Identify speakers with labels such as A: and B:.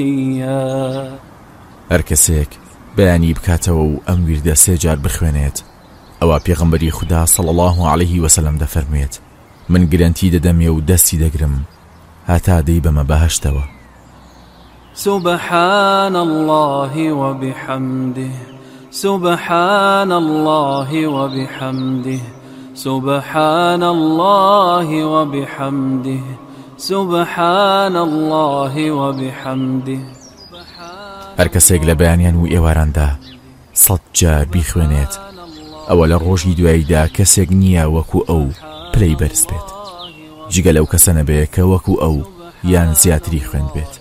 A: هەر کەسێک بەیانی بکاتەوە و ئەم ویردە 3 جار بخوێنێت ئەوە پێغەمبەری خوددا صلی الله عليه وسلم دەفەرموێت من گرنتی دەدەمێ و دەستی دەگرم هاتا دەی بەمە بەهەشتەوە.
B: سبحان الله وبحمده سبحان الله وبحمده سبحان الله وبحمده سبحان الله وبحمده.
A: هەر کەسێک لە بەیانیان و ئێواراندا 100 جار بیخوێنێت ئەوە لە ڕۆژی دواییدا کەسێک نییە وەکو ئەو پلەی بەرز بێت جگە لەو کەسە نەبێت کە وەکو ئەو یان زیاتری خوێند بێت.